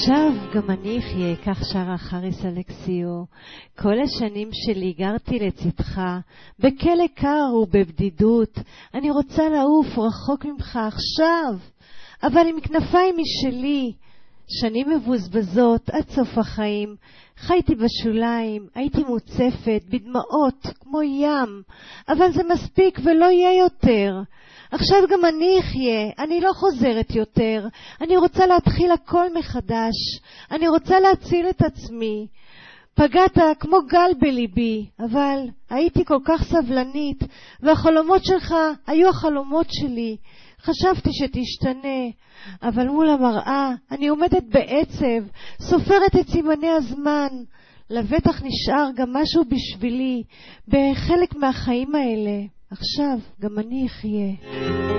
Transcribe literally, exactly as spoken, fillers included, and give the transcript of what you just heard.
עכשיו גם אני אחיה, כך שרה חריס אלכסיו. כל השנים שלי גרתי לצדך, בכלא קר ובבדידות. אני רוצה לעוף רחוק ממך עכשיו, אבל עם כנפיים משלי. שנים מבוזבזות עד סוף החיים, חייתי בשוליים, הייתי מוצפת בדמעות כמו ים, אבל זה מספיק ולא יהיה יותר. עכשיו גם אני אחיה, אני לא חוזרת יותר, אני רוצה להתחיל הכל מחדש, אני רוצה להציל את עצמי. פגעת כמו גל בליבי, אבל הייתי כל כך סבלנית, והחלומות שלך היו החלומות שלי. חשבתי שתשתנה, אבל מול המראה אני עומדת בעצב, סופרת את סימני הזמן. לבטח נשאר גם משהו בשבילי, בחלק מהחיים האלה. עכשיו גם אני אחיה.